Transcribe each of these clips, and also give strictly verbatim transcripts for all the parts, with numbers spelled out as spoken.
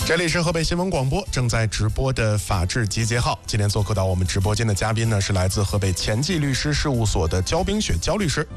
这里是河北新闻广播正在直播的法治集结号。今天做客到我们直播间的嘉宾呢，是来自河北前进律师事务所的焦冰雪焦律师。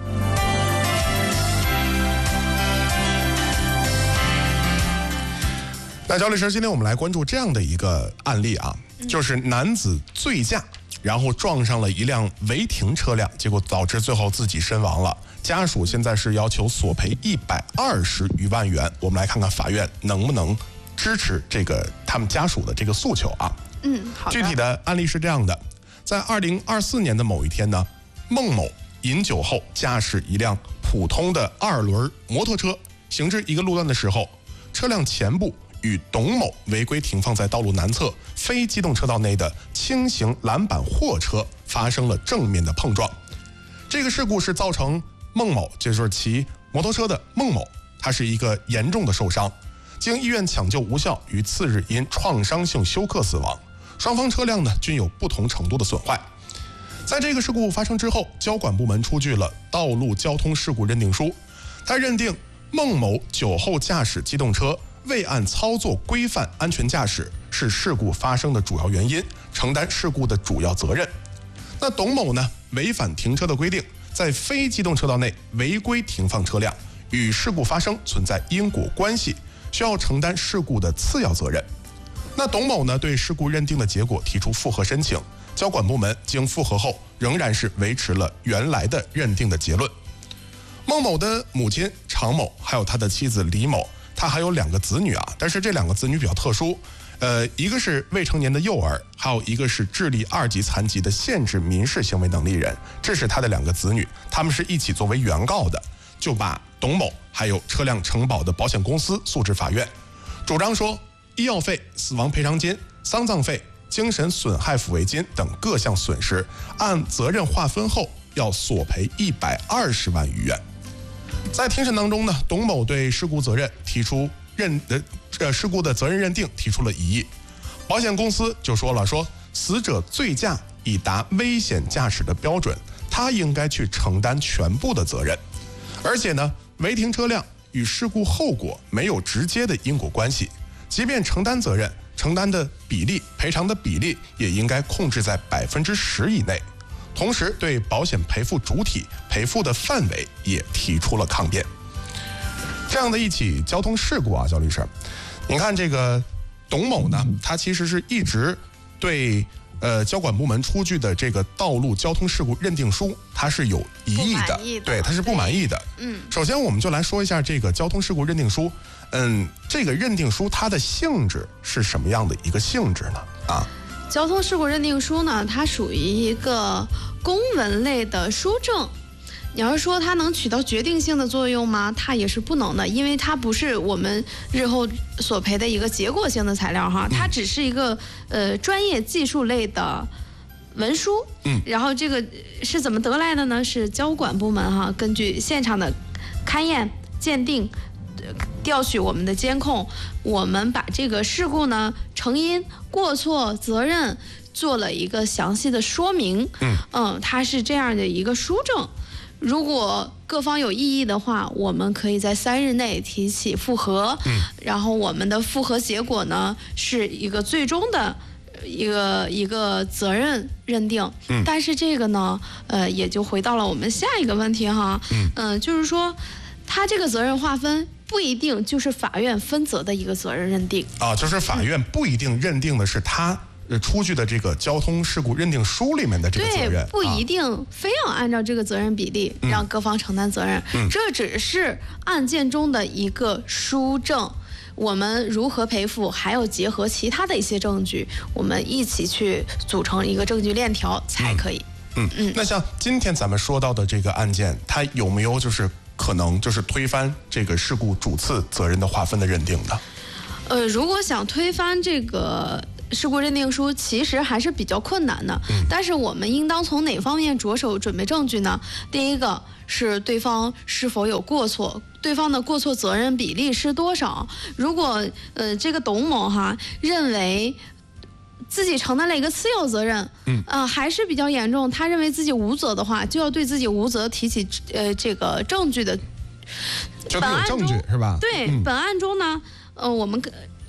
那焦律师，今天我们来关注这样的一个案例啊，就是男子醉驾，然后撞上了一辆违停车辆，结果导致最后自己身亡了。家属现在是要求索赔一百二十余万元。我们来看看法院能不能支持这个他们家属的这个诉求啊。 嗯，好的。 具体的案例是这样的，在二零二四年的某一天呢，孟某饮酒后驾驶一辆普通的二轮摩托车行至一个路段的时候，车辆前部与董某违规停放在道路南侧非机动车道内的轻型拦板货车发生了正面的碰撞。这个事故是造成孟某，就是骑摩托车的孟某，他是一个严重的受伤，经医院抢救无效，于次日因创伤性休克死亡。双方车辆呢均有不同程度的损坏。在这个事故发生之后，交管部门出具了道路交通事故认定书，他认定孟某酒后驾驶机动车未按操作规范安全驾驶是事故发生的主要原因，承担事故的主要责任。那董某呢，违反停车的规定，在非机动车道内违规停放车辆，与事故发生存在因果关系，需要承担事故的次要责任。那董某呢，对事故认定的结果提出复核申请，交管部门经复核后仍然是维持了原来的认定的结论。孟某的母亲常某还有他的妻子李某，他还有两个子女啊，但是这两个子女比较特殊，呃，一个是未成年的幼儿，还有一个是智力二级残疾的限制民事行为能力人，这是他的两个子女，他们是一起作为原告的，就把董某还有车辆承保的保险公司诉至法院，主张说医药费、死亡赔偿金、丧葬费、精神损害抚慰金等各项损失，按责任划分后要索赔一百二十万余元。在庭审当中呢，董某对事故责任提出认呃呃事故的责任认定提出了异议，保险公司就说了，说死者醉驾已达危险驾驶的标准，他应该去承担全部的责任，而且呢，违停车辆与事故后果没有直接的因果关系，即便承担责任，承担的比例、赔偿的比例也应该控制在百分之十以内。同时，对保险赔付主体赔付的范围也提出了抗辩。这样的一起交通事故啊，焦律师，你看这个董某呢，他其实是一直对呃交管部门出具的这个道路交通事故认定书，他是有疑义的， 的对，他是不满意的。 嗯， 首先我们就来说一下这个交通事故认定书。嗯，这个认定书它的性质是什么样的一个性质呢？啊？ 交通事故认定书呢，它属于一个公文类的书证。你要是说它能起到决定性的作用吗？它也是不能的，因为它不是我们日后索赔的一个结果性的材料哈，它只是一个呃专业技术类的文书。嗯，然后这个是怎么得来的呢？是交管部门哈，根据现场的勘验、鉴定、调取我们的监控，我们把这个事故呢成因、过错、责任做了一个详细的说明。嗯嗯，它是这样的一个书证。如果各方有异议的话，我们可以在三日内提起复核。嗯，然后我们的复核结果呢是一个最终的一个一个责任认定。嗯，但是这个呢，呃，也就回到了我们下一个问题哈。嗯、呃，就是说，它这个责任划分不一定就是法院分责的一个责任认定啊，就是法院不一定认定的是他出具的这个交通事故认定书里面的这个责任， 对，不一定非要按照这个责任比例让各方承担责任，嗯、这只是案件中的一个书证。我们如何赔付，还要结合其他的一些证据，我们一起去组成一个证据链条才可以。 嗯 嗯, 嗯，那像今天咱们说到的这个案件，它有没有就是可能就是推翻这个事故主次责任的划分的认定的？ 呃，如果想推翻这个事故认定书，其实还是比较困难的。嗯，但是我们应当从哪方面着手准备证据呢？第一个是对方是否有过错，对方的过错责任比例是多少？如果呃这个董某哈认为自己承担了一个次要责任，嗯，呃，还是比较严重，他认为自己无责的话，就要对自己无责提起呃这个证据的。 就有证据是吧？ 对，嗯、本案中呢，呃，我们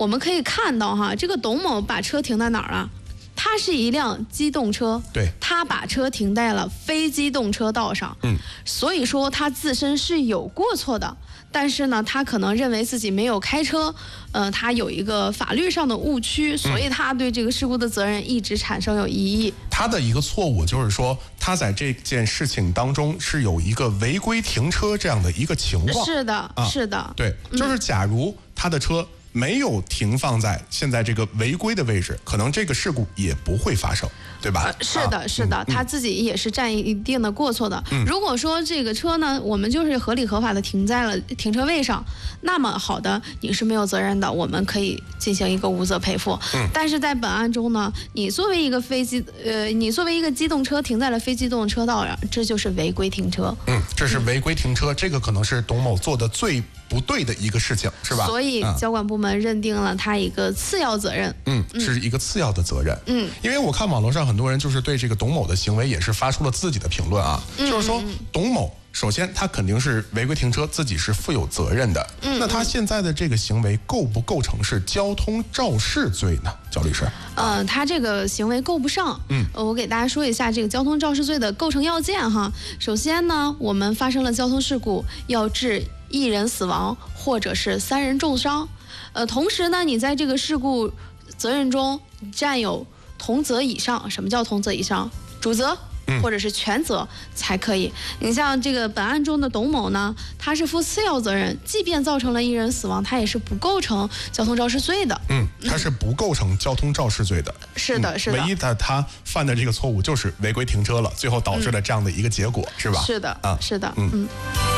我们可以看到哈，这个董某把车停在哪儿了？它是一辆机动车， 对， 他把车停在了非机动车道上， 嗯， 所以说他自身是有过错的。但是呢，他可能认为自己没有开车，呃，他有一个法律上的误区，所以他对这个事故的责任一直产生有疑义。 他的一个错误就是说，他在这件事情当中是有一个违规停车这样的一个情况。 是的， 啊、 是的， 对，就是假如他的车没有停放在现在这个违规的位置，可能这个事故也不会发生，对吧？ 呃、是的， 啊、 是的、嗯，他自己也是占一定的过错的、嗯。如果说这个车呢，我们就是合理合法的停在了停车位上，那么好的，你是没有责任的，我们可以进行一个无责赔付。嗯、但是在本案中呢，你作为一个非机呃，你作为一个机动车停在了非机动车道上，这就是违规停车。 嗯，这是违规停车，嗯、这个可能是董某做的最不对的一个事情，是吧？ 所以交管部门认定了他一个次要责任。 嗯，是一个次要的责任。嗯，因为我看网络上很多人就是对这个董某的行为也是发出了自己的评论啊，嗯、就是说董某首先他肯定是违规停车，自己是负有责任的。嗯，那他现在的这个行为构不构成是交通肇事罪呢？焦律师？ 呃，他这个行为够不上。嗯，呃、我给大家说一下这个交通肇事罪的构成要件哈。首先呢，我们发生了交通事故，要致一人死亡或者是三人重伤。呃，同时呢，你在这个事故责任中占有同责以上。什么叫同责以上？主责或者是全责才可以。你像这个本案中的董某呢，他是负次要责任，即便造成了一人死亡，他也是不构成交通肇事罪的。 嗯，他是不构成交通肇事罪的。 嗯、是的，是的。 唯一的他犯的这个错误就是违规停车了，最后导致了这样的一个结果，嗯、是吧？ 是的， 啊， 是的，嗯。嗯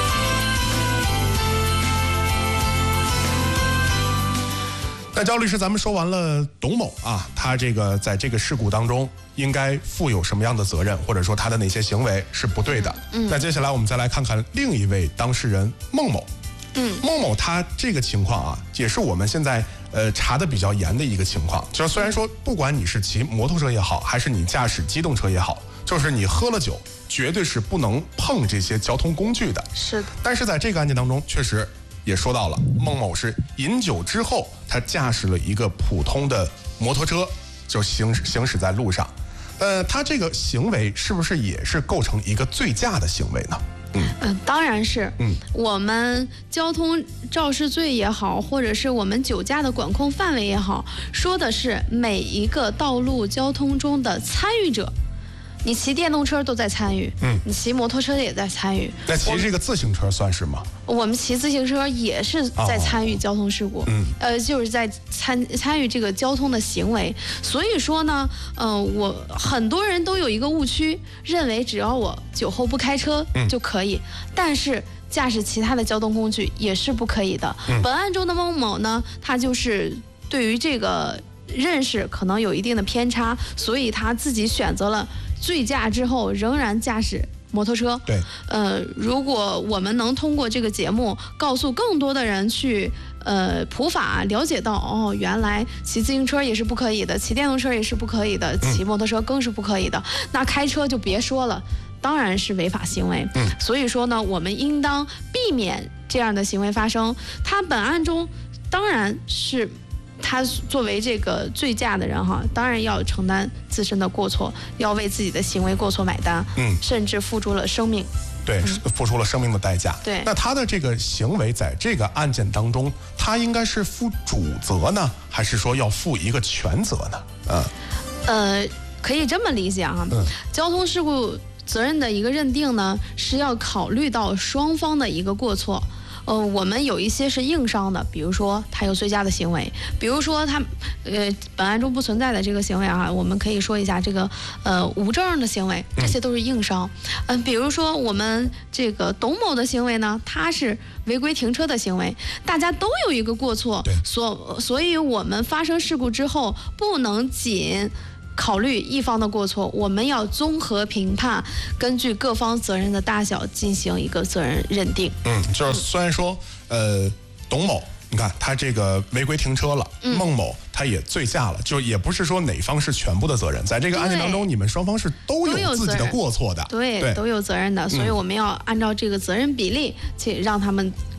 那焦律师，咱们说完了董某啊，他这个在这个事故当中应该负有什么样的责任，或者说他的哪些行为是不对的。嗯，那接下来我们再来看看另一位当事人孟某。嗯，孟某他这个情况啊，也是我们现在呃查的比较严的一个情况。就是虽然说不管你是骑摩托车也好，还是你驾驶机动车也好，就是你喝了酒，绝对是不能碰这些交通工具的。 是的。 但是在这个案件当中，确实也说到了，孟某是饮酒之后，他驾驶了一个普通的摩托车，就行行驶在路上。呃，他这个行为是不是也是构成一个醉驾的行为呢？嗯、 呃，当然是。嗯，我们交通肇事罪也好，或者是我们酒驾的管控范围也好，说的是每一个道路交通中的参与者。你骑电动车都在参与，嗯，你骑摩托车也在参与。 那骑这个自行车算是吗？ 我们骑自行车也是在参与交通事故，嗯、哦，呃，就是在参参与这个交通的行为。所以说呢，呃，我很多人都有一个误区，认为只要我酒后不开车就可以，嗯、但是驾驶其他的交通工具也是不可以的。嗯、本案中的孟某呢，他就是对于这个认识可能有一定的偏差，所以他自己选择了醉驾之后仍然驾驶摩托车。 对， 呃，如果我们能通过这个节目告诉更多的人去呃普法，了解到哦，原来骑自行车也是不可以的，骑电动车也是不可以的，骑摩托车更是不可以的，嗯、那开车就别说了，当然是违法行为。嗯，所以说呢，我们应当避免这样的行为发生。他本案中当然是。他作为这个醉驾的人哈，当然要承担自身的过错，要为自己的行为过错买单，嗯，甚至付出了生命， 对，嗯、付出了生命的代价。 对， 那他的这个行为在这个案件当中，他应该是负主责呢，还是说要负一个全责呢？嗯， 呃，可以这么理解哈，嗯、交通事故责任的一个认定呢，是要考虑到双方的一个过错。呃，我们有一些是硬伤的，比如说他有醉驾的行为，比如说他，呃，本案中不存在的这个行为啊，我们可以说一下这个呃无证的行为，这些都是硬伤。嗯、呃，比如说我们这个董某的行为呢，他是违规停车的行为，大家都有一个过错，所所以我们发生事故之后，不能仅考虑一方的过错，我们要综合评判，根据各方责任的大小进行一个责任认定。 嗯，就是虽然说，呃，董某，你看他这个违规停车了，嗯、孟某他也醉驾了，就也不是说哪方是全部的责任，在这个案件当中，你们双方是都有自己的过错的， 对，对都有责任的，所以我们要按照这个责任比例去让他们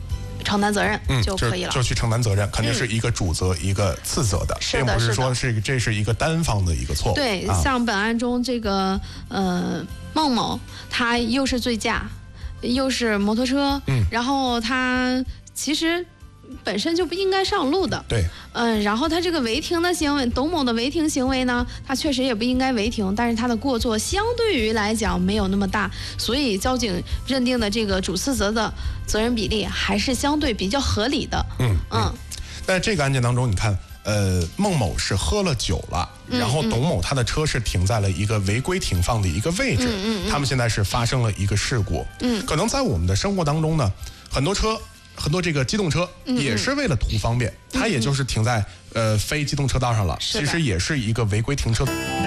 承担责任就可以了， 就去承担责任，肯定是一个主责、嗯、一个次责的，并不是说是这是一个单方的一个错误。 对，啊、像本案中这个呃孟某，他又是醉驾，又是摩托车，嗯，然后他其实本身就不应该上路的， 对， 嗯，然后他这个违停的行为，董某的违停行为呢，他确实也不应该违停，但是他的过错相对于来讲没有那么大，所以交警认定的这个主次责的责任比例还是相对比较合理的。 嗯嗯。在这个案件当中，你看，呃，孟某是喝了酒了， 嗯、 然后董某他的车是停在了一个违规停放的一个位置， 嗯嗯、 他们现在是发生了一个事故。 嗯， 可能在我们的生活当中呢，很多车。很多这个机动车也是为了图方便， 嗯、 它也就是停在呃非机动车道上了，其实也是一个违规停车。